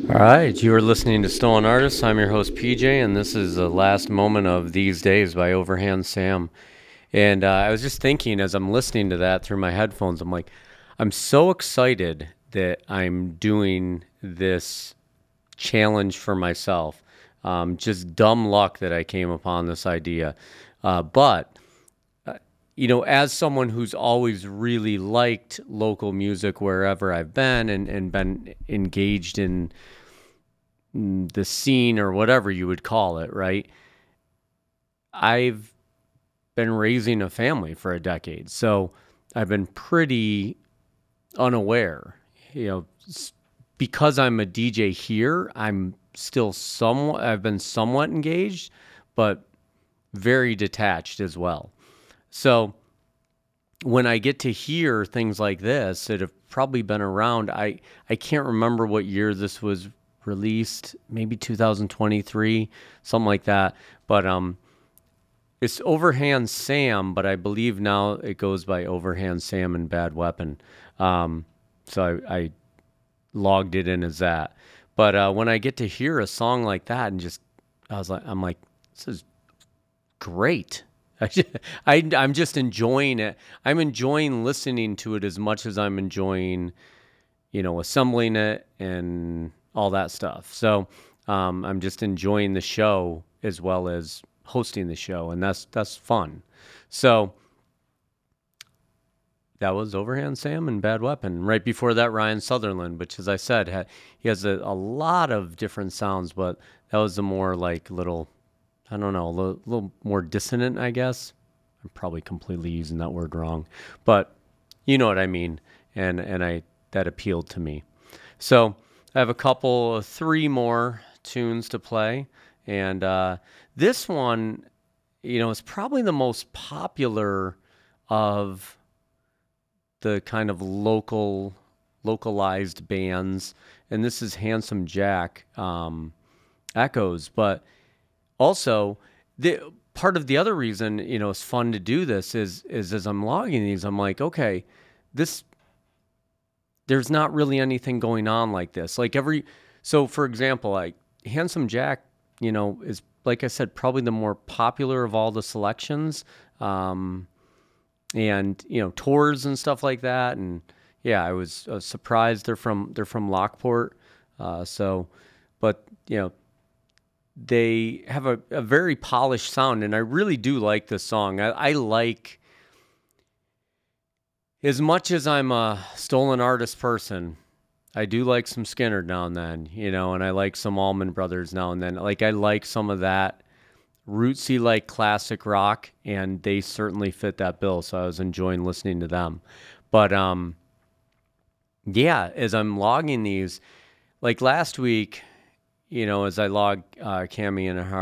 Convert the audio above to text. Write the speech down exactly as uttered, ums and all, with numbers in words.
All right, you are listening to Stolen Artists. I'm your host, P J, and this is the last moment of These Days by Overhand Sam. And uh, I was just thinking as I'm listening to that through my headphones, I'm like, I'm so excited that I'm doing this challenge for myself. Um, just dumb luck that I came upon this idea. Uh, but, uh, you know, as someone who's always really liked local music wherever I've been and, and been engaged in the scene or whatever you would call it, right? I've been raising a family for a decade, so I've been pretty unaware. You know, because I'm a D J here, I'm still somewhat, I've been somewhat engaged, but very detached as well. So when I get to hear things like this that have probably been around, I, I can't remember what year this was released, maybe two thousand twenty-three, something like that. But um, it's Overhand Sam, but I believe now it goes by Overhand Sam and Bad Weapon. Um, so I, I logged it in as that. But uh, when I get to hear a song like that, and just I was like, I'm like, this is great. I, I'm just enjoying it. I'm enjoying listening to it as much as I'm enjoying, you know, assembling it and all that stuff. So um, I'm just enjoying the show as well as hosting the show, and that's that's fun. So that was Overhand Sam and Bad Weapon. Right before that, Ryan Sutherland, which, as I said, had, he has a, a lot of different sounds, but that was the more like little, I don't know, a little, little more dissonant, I guess. I'm probably completely using that word wrong, but you know what I mean, and and I that appealed to me. So I have a couple, three more tunes to play. And uh, this one, you know, is probably the most popular of the kind of local, localized bands. And this is Handsome Jack um, Echoes. But also, the part of the other reason, you know, it's fun to do this is, is as I'm logging these, I'm like, okay, this there's not really anything going on like this. Like every, so for example, like Handsome Jack, you know, is, like I said, probably the more popular of all the selections. Um, and, you know, tours and stuff like that. And yeah, I was uh, surprised they're from, they're from Lockport. Uh, so, but you know, they have a, a very polished sound, and I really do like this song. I, I like, as much as I'm a Stolen Artist person, I do like some Skinner now and then, you know, and I like some Allman Brothers now and then. Like, I like some of that rootsy, like, classic rock, and they certainly fit that bill, so I was enjoying listening to them. But, um, yeah, as I'm logging these, like last week, you know, as I logged uh, Cammy and